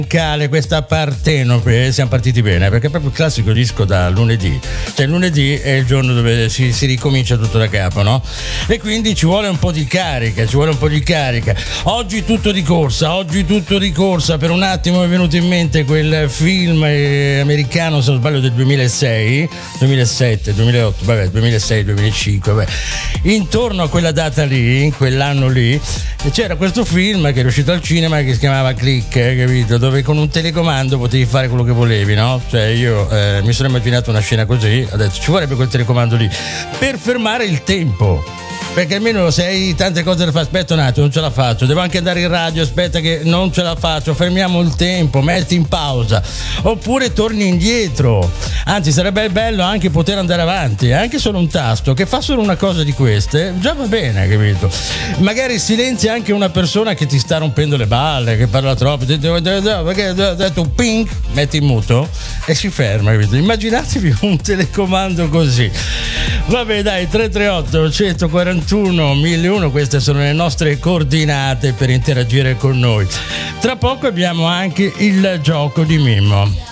questa Partenope, siamo partiti bene perché è proprio il classico disco da lunedì, cioè lunedì è il giorno dove si ricomincia tutto da capo, no? E quindi ci vuole un po' di carica, oggi tutto di corsa. Per un attimo mi è venuto in mente quel film americano, se non sbaglio, del 2006, 2007, 2008, vabbè, 2006, 2005, vabbè. Intorno a quella data lì, in quell'anno lì, c'era questo film che è uscito al cinema che si chiamava Click, capito? Dove con un telecomando potevi fare quello che volevi, no? Cioè io mi sono immaginato una scena così, ho detto ci vorrebbe quel telecomando lì per fermare il tempo, perché almeno se hai tante cose da fare, aspetta un attimo, non ce la faccio, devo anche andare in radio, aspetta che non ce la faccio, fermiamo il tempo, metti in pausa, oppure torni indietro. Anzi, sarebbe bello anche poter andare avanti, anche solo un tasto che fa solo una cosa di queste, già va bene, capito? Magari silenzia anche una persona che ti sta rompendo le balle, che parla troppo, perché tu ping, metti in muto e si ferma, capito? Immaginatevi un telecomando così. Vabbè, dai, 338 141 1001, queste sono le nostre coordinate per interagire con noi. Tra poco abbiamo anche il gioco di Mimmo.